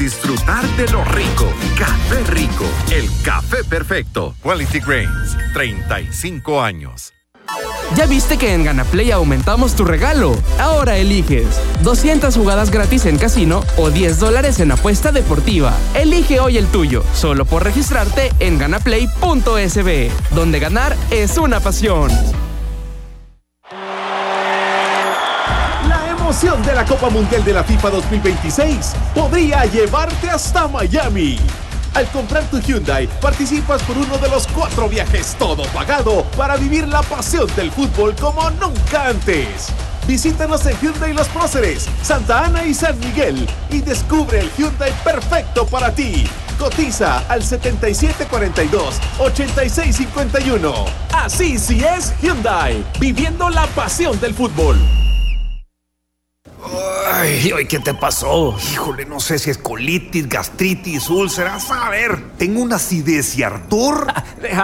disfrutar de lo rico. Café Rico, el café perfecto. Quality Grains, 35 años. ¿Ya viste que en Ganaplay aumentamos tu regalo? Ahora eliges 200 jugadas gratis en casino o $10 en apuesta deportiva. Elige hoy el tuyo, solo por registrarte en ganaplay.sb, donde ganar es una pasión. La emoción de la Copa Mundial de la FIFA 2026 podría llevarte hasta Miami. Al comprar tu Hyundai, participas por uno de los 4 viajes todo pagado para vivir la pasión del fútbol como nunca antes. Visítanos en Hyundai Los Próceres, Santa Ana y San Miguel y descubre el Hyundai perfecto para ti. Cotiza al 7742-8651. Así sí es Hyundai, viviendo la pasión del fútbol. Ay, ¿qué te pasó? Híjole, no sé si es colitis, gastritis, úlceras. A ver, tengo una acidez y ardor.